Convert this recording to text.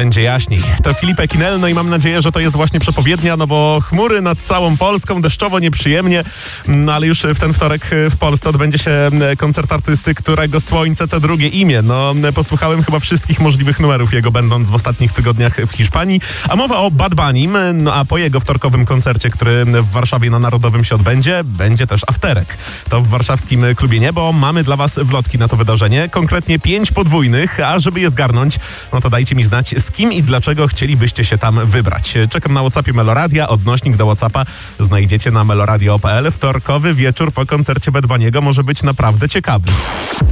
będzie jaśniej. To Filipe Kinel, no i mam nadzieję, że to jest właśnie przepowiednia, no bo chmury nad całą Polską, deszczowo, nieprzyjemnie, no ale już w ten wtorek w Polsce odbędzie się koncert artysty, którego słońce to drugie imię. No, posłuchałem chyba wszystkich możliwych numerów jego, będąc w ostatnich tygodniach w Hiszpanii, a mowa o Bad Bunnym, no a po jego wtorkowym koncercie, który w Warszawie na Narodowym się odbędzie, będzie też afterek. To w warszawskim klubie Niebo mamy dla was wlotki na to wydarzenie, konkretnie 5 podwójnych, a żeby je zgarnąć, no to dajcie mi znać, z kim i dlaczego chcielibyście się tam wybrać. Czekam na WhatsAppie Meloradia, odnośnik do WhatsAppa znajdziecie na meloradio.pl. Wtorkowy wieczór po koncercie Bad Bunny'ego może być naprawdę ciekawy.